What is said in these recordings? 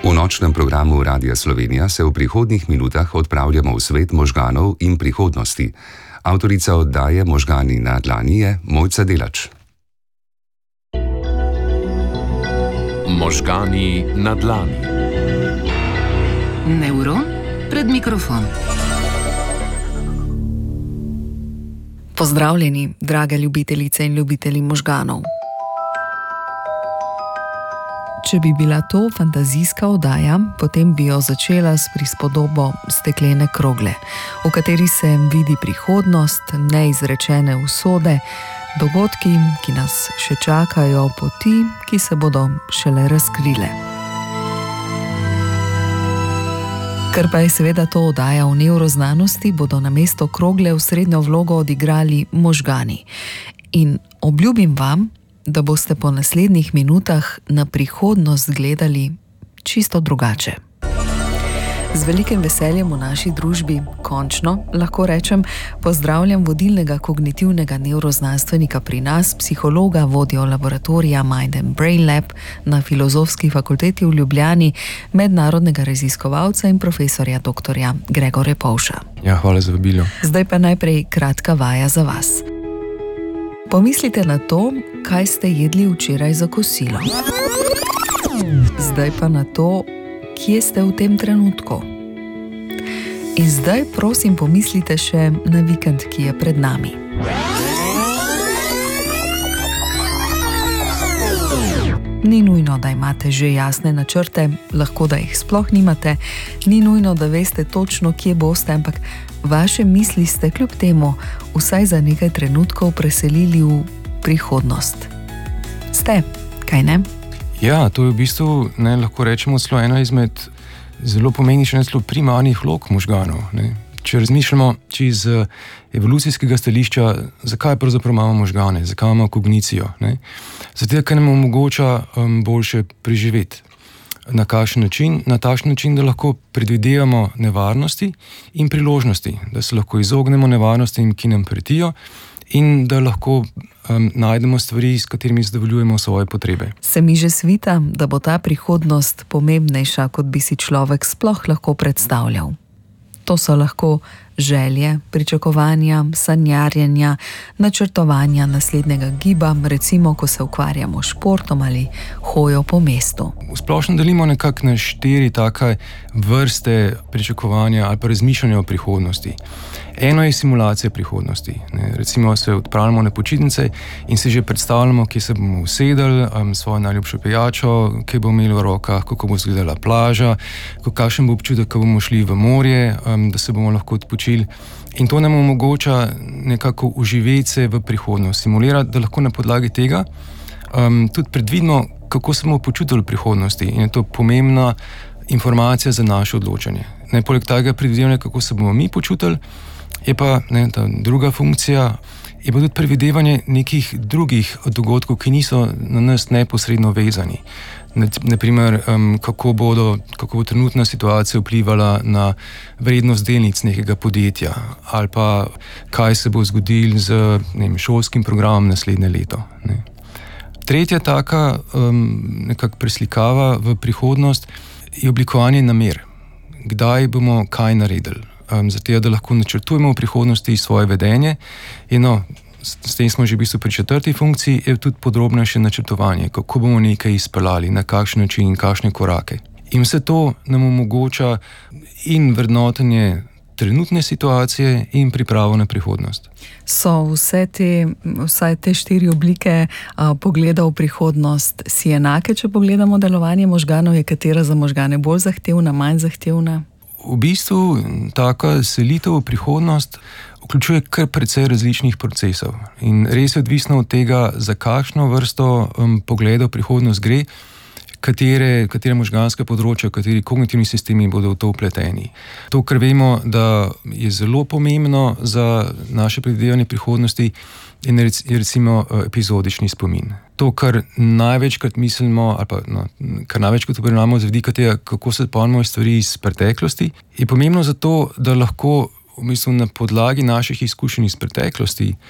V nočnem programu Radia Slovenija se v prihodnjih minutah odpravljamo v svet možganov in prihodnosti. Avtorica oddaje Možgani na dlani je Mojca Delač. Možgani na dlani. Nevron pred mikrofon. Pozdravljeni, drage ljubitelice in ljubitelji možganov. Če bi bila to fantazijska oddaja, potem bi jo začela s prispodobo steklene krogle, v kateri se vidi prihodnost, neizrečene usode, dogodki, ki nas še čakajo, poti, ki se bodo šele razkrile. Ker pa je seveda to oddaja v nevroznanosti, bodo namesto krogle v srednjo vlogo odigrali možgani. In obljubim vam, da boste po naslednjih minutah na prihodnost gledali čisto drugače. Z velikim veseljem v naši družbi, končno, lahko rečem, pozdravljam vodilnega kognitivnega nevroznanstvenika pri nas, psihologa, vodjo laboratorija Mind and Brain Lab na Filozofski fakulteti v Ljubljani, mednarodnega raziskovalca in profesorja dr. Gregorja Povša. Ja, hvala za vabilo. Zdaj pa najprej kratka vaja za vas. Pomislite na to, kaj ste jedli včeraj za kosilo. Zdaj pa na to, kje ste v tem trenutku. In zdaj prosim pomislite še na vikend, ki je pred nami. Ni nujno, da imate že jasne načrte, lahko da jih sploh nimate, ni nujno, da veste točno, kje boste, ampak vaše misli ste kljub temu vsaj za nekaj trenutkov preselili v prihodnost. Ste, kaj ne? Ja, to je v bistvu, lahko rečemo, celo ena izmed zelo pomembnih, celo primarnih vlog možganov. Če razmišljamo iz evolucijskega stališča, zakaj pravzaprav imamo možgane, zakaj imamo kognicijo. Zato, ker nam omogoča boljše preživeti. Na kakšen način? Na takšen način, da lahko predvidevamo nevarnosti in priložnosti, da se lahko izognemo nevarnostim, ki nam pretijo, in da lahko najdemo stvari, s katerimi zadovoljujemo svoje potrebe. Se mi že svita, da bo ta prihodnost pomembnejša, kot bi si človek sploh lahko predstavljal. To so lahko želje, pričakovanja, sanjarjenja, načrtovanja naslednjega giba, recimo, ko se ukvarjamo s športom ali hojo po mestu. V splošno delimo nekako na 4 take vrste pričakovanja ali pa razmišljanja o prihodnosti. Eno je simulacija prihodnosti. Recimo se odpravljamo na počitnice in si že predstavljamo, kje se bomo usedeli, svojo najljubšo pijačo, kje bomo imeli v rokah, kako bo izgledala plaža, kakšen bo občutek, ko bomo šli v morje, da se bomo lahko odpočili. In to nam omogoča nekako uživeti se v prihodnost, simulirati, da lahko na podlagi tega tudi predvidimo, kako se bomo počutili v prihodnosti. In je to pomembna informacija za naše odločanje. Poleg tega predvidevanja, kako se bomo mi počutili, je pa ta druga funkcija, je pa tudi predvidevanje nekih drugih dogodkov, ki niso na nas neposredno vezani. Naprimer, kako bo trenutna situacija vplivala na vrednost delnic nekega podjetja, ali pa kaj se bo zgodilo z šolskim programom naslednje leto. Tretja taka nekako preslikava v prihodnost je oblikovanje namer. Kdaj bomo kaj naredili? Zato, da lahko načrtujemo v prihodnosti svoje vedenje. S tem smo že v bistvu pri 4. funkciji, je tudi podrobnejše načrtovanje, kako bomo nekaj izpeljali, na kakšen način in kakšne korake. In vse to nam omogoča in vrednotenje trenutne situacije in pripravo na prihodnost. So vsaj te 4 oblike pogleda v prihodnost si enake, če pogledamo delovanje možganov, je katera za možgane bolj zahtevna, manj zahtevna? V bistvu taka selitev v prihodnost vključuje kar precej različnih procesov. In res je odvisno od tega, za kakšno vrsto pogleda v prihodnost gre, katere možganske področja, kateri kognitivni sistemi bodo v to vpleteni. To, kar vemo, da je zelo pomembno za naše predvidevanje prihodnosti, je recimo epizodični spomin. To, kar največkrat mislimo, ali pa kar največkrat obravnavamo z vidika tega, kako se spomnimo stvari iz preteklosti, je pomembno zato, da lahko v bistvu na podlagi naših izkušenj iz preteklosti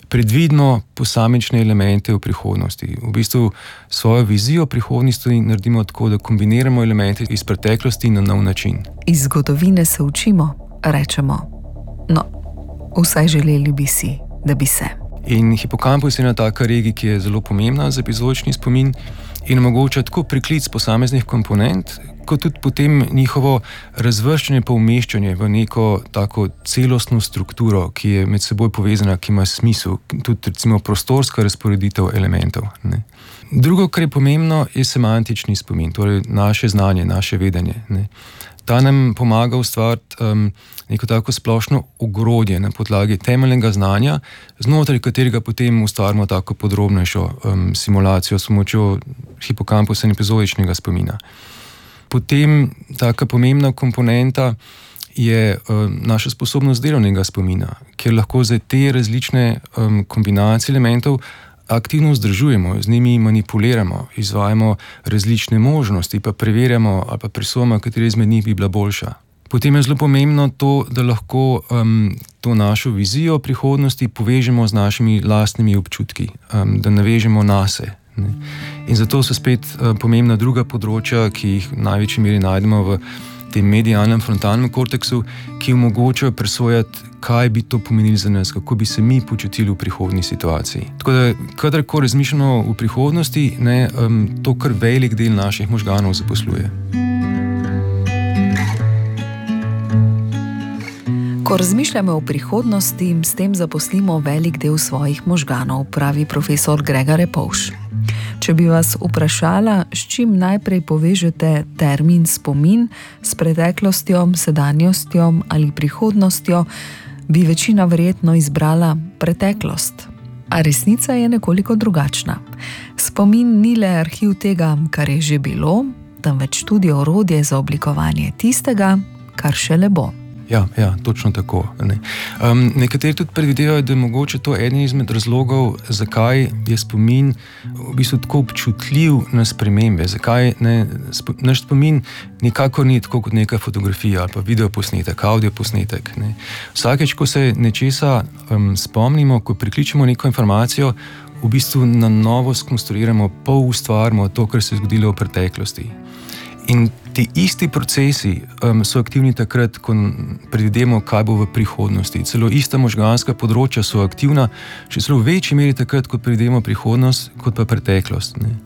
predvidimo posamične elemente v prihodnosti. V bistvu svojo vizijo prihodnosti naredimo tako, da kombiniramo elemente iz preteklosti na nov način. Iz zgodovine se učimo, rečemo. No, vsaj želeli bi si, da bi se. In hipokampus je ena taka regija, ki je zelo pomembna za epizodični spomin in omogoča tako priklic posameznih komponent, kot tudi potem njihovo razvrščanje pa umeščanje v neko tako celostno strukturo, ki je med seboj povezana, ki ima smisel, tudi recimo prostorska razporeditev elementov. Ne. Drugo, kar je pomembno, je semantični spomin, torej naše znanje, naše vedenje. Ne. Ta nam pomaga ustvariti neko tako splošno ogrodje na podlagi temeljnega znanja, znotraj katerega potem ustvarimo tako podrobnejšo simulacijo s pomočjo hipokampusa in epizodičnega spomina. Potem taka pomembna komponenta je naša sposobnost delovnega spomina, kjer lahko za te različne kombinacije elementov aktivno vzdržujemo, z njimi manipuliramo, izvajamo različne možnosti, pa preverjamo ali pa presojamo, katera izmed njih bi bila boljša. Potem je zelo pomembno to, da lahko to našo vizijo prihodnosti povežemo z našimi lastnimi občutki, da navežemo nase. Ne. In zato so spet pomembna druga področja, ki jih v največji meri najdemo v tem medialnem frontalnem korteksu, ki omogočajo presojati, kaj bi to pomenilo za nas, kako bi se mi počutili v prihodnji situaciji. Tako da, kadarkoli razmišljamo v prihodnosti, ne, to kar velik del naših možganov zaposluje. Ko razmišljamo o prihodnosti, s tem zaposlimo velik del svojih možganov, pravi profesor Gregor Repovž. Če bi vas vprašala, s čim najprej povežete termin spomin, s preteklostjo, sedanjostjo ali prihodnostjo, bi večina verjetno izbrala preteklost. A resnica je nekoliko drugačna. Spomin ni le arhiv tega, kar je že bilo, temveč tudi orodje za oblikovanje tistega, kar šele bo. Ja, točno tako. Ne. Nekateri tudi predvidevajo, da je mogoče to eden izmed razlogov, zakaj je spomin v bistvu tako občutljiv na spremembe, zakaj naš spomin nikakor ni tako kot neka fotografija ali pa videoposnetek, audioposnetek. Ne. Vsakeč, ko se nečesa spomnimo, ko prikličemo neko informacijo, v bistvu na novo skonstruiramo, poustvarimo to, kar se je zgodilo v preteklosti. In ti isti procesi so aktivni takrat, ko predvidemo, kaj bo v prihodnosti. Celo ista možganska področja so aktivna, še celo v večji meri takrat, ko predvidemo prihodnost, kot pa preteklost. Ne?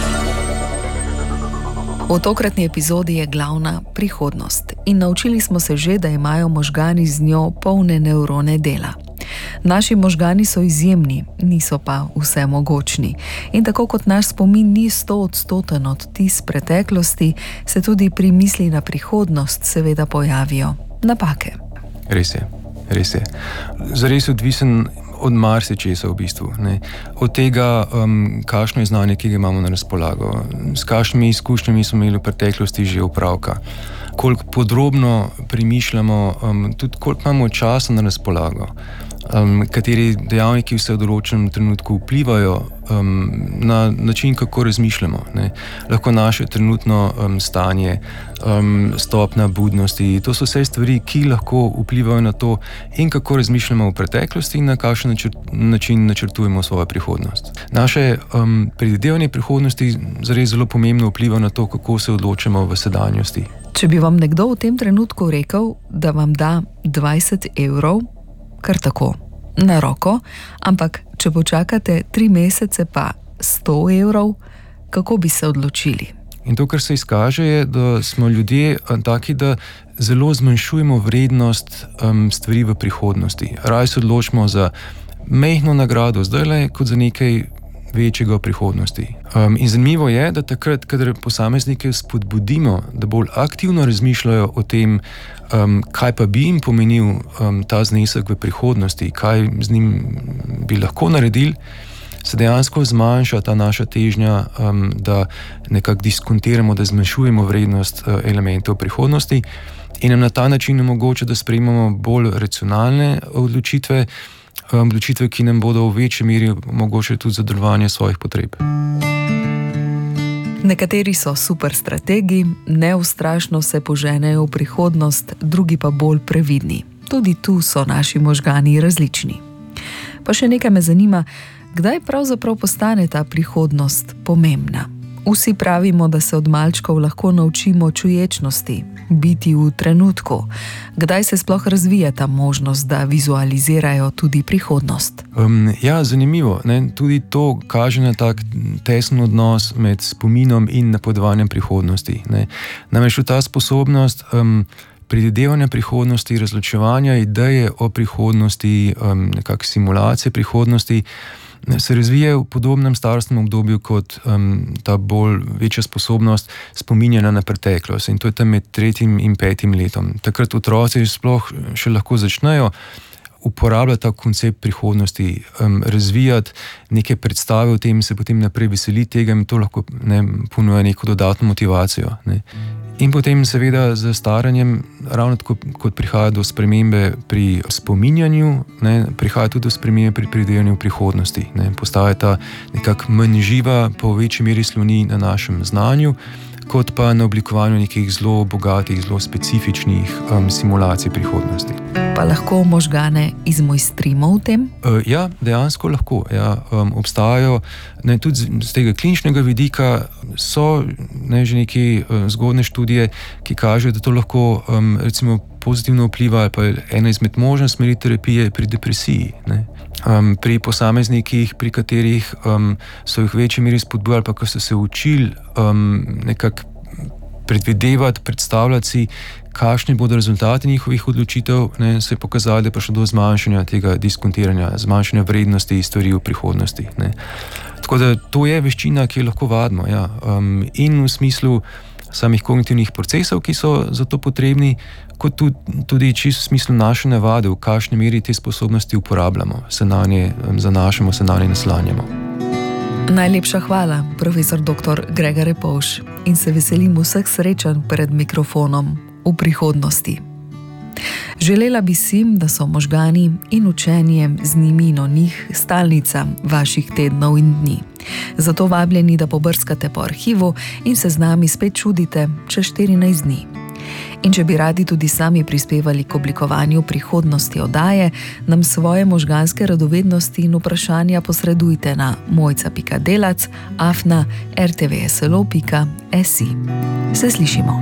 V tokratni epizodi je glavna prihodnost in naučili smo se že, da imajo možgani z njo polne nevrone dela. Naši možgani so izjemni, niso pa vsemogočni. In tako kot naš spomin ni 100% odtis preteklosti, se tudi pri misli na prihodnost seveda pojavijo napake. Res je. Zares odvisen od marsičesa v bistvu. Ne. Od tega, kakšno je znanje, ki ga imamo na razpolago, s kakšnimi izkušnjami smo imeli v preteklosti že opravka, koliko podrobno premišljamo, tudi koliko imamo časa na razpolago, kateri dejavniki vse v določenem trenutku vplivajo na način, kako razmišljamo. Ne. Lahko naše trenutno stanje, stopnja budnosti, to so vse stvari, ki lahko vplivajo na to, in kako razmišljamo v preteklosti in na kakšen način načrtujemo svojo prihodnost. Naše predvidevanje prihodnosti zares zelo pomembno vpliva na to, kako se odločamo v sedanjosti. Če bi vam nekdo v tem trenutku rekel, da vam da 20 evrov, kar tako, na roko, ampak če počakate 3 mesece pa 100 evrov, kako bi se odločili? In to, kar se izkaže, je, da smo ljudje taki, da zelo zmanjšujemo vrednost stvari v prihodnosti. Raje se odločimo za majhno nagrado zdajle, kot za nekaj večjega v prihodnosti. In zanimivo je, da takrat, kadar posameznike spodbudimo, da bolj aktivno razmišljajo o tem, kaj pa bi jim pomenil ta znesek v prihodnosti, kaj z njim bi lahko naredili, se dejansko zmanjša ta naša težnja, da nekako diskontiramo, da zmanjšujemo vrednost elementov v prihodnosti in nam na ta način omogoča, da sprejmemo bolj racionalne odločitve, ki nam bodo v večji meri omogočili tudi zadovoljevanje svojih potreb. Nekateri so super strategi, neustrašno se poženejo v prihodnost, drugi pa bolj previdni. Tudi tu so naši možgani različni. Pa še nekaj me zanima, kdaj pravzaprav postane ta prihodnost pomembna? Vsi pravimo, da se od malčkov lahko naučimo čuječnosti, biti v trenutku. Kdaj se sploh razvija ta možnost, da vizualizirajo tudi prihodnost? Ja, zanimivo. Ne? Tudi to kaže na tak tesen odnos med spominom in napovedovanjem prihodnosti. Ne? Namreč ta sposobnost predvidevanja prihodnosti, razločevanja ideje o prihodnosti, nekak simulacije prihodnosti, se razvije v podobnem starostnem obdobju kot ta bolj večja sposobnost spominjanja na preteklost. In to je tam med 3. in 5. letom. Takrat otroci sploh še lahko začnejo uporabljati ta koncept prihodnosti, razvijati neke predstave o tem, se potem naprej veseli tega in to lahko ponuja neko dodatno motivacijo. Ne. In potem seveda z staranjem, ravno tako kot prihaja do spremembe pri spominjanju, prihaja tudi do spremembe pri predvidevanju prihodnosti. Postaja ta nekako manj živa, po večji meri sloni na našem znanju, kot pa na oblikovanju nekih zelo bogatih, zelo specifičnih simulacij prihodnosti. Pa lahko možgane izmojstrimo v tem? Ja, dejansko lahko. Ja. Obstajajo, tudi z tega kliničnega vidika so že neke zgodne študije, ki kažejo, da to lahko recimo pozitivno vpliva, ali pa ena izmed možnih smeri terapije pri depresiji. Pri posameznikih, pri katerih so jih v večji meri spodbujali, pa ko so se učili nekako predvidevati, predstavljati si, kakšni bodo rezultati njihovih odločitev, se je pokazalo, da je prišlo do zmanjšanja tega diskontiranja, zmanjšanja vrednosti stvari v prihodnosti. Tako da to je veščina, ki jo lahko vadimo. Ja. In v smislu samih kognitivnih procesov, ki so za to potrebni, kot tudi čisto v smislu naše navade, v kakšni meri te sposobnosti uporabljamo, se na nje zanašamo, se na nje naslanjamo. Najlepša hvala, profesor dr. Gregor Repovž, in se veselim vseh srečanj pred mikrofonom v prihodnosti. Želela bi si, da so možgani in učenje z njimi in o njih stalnica vaših tednov in dni. Zato vabljeni, da pobrskate po arhivu in se z nami spet čudite čez 14 dni. In če bi radi tudi sami prispevali k oblikovanju prihodnosti oddaje, nam svoje možganske radovednosti in vprašanja posredujte na mojca.delac@rtvslo.si. Se slišimo.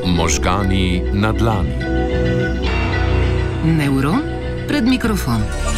Možgani na dlani. Nevron pred mikrofon.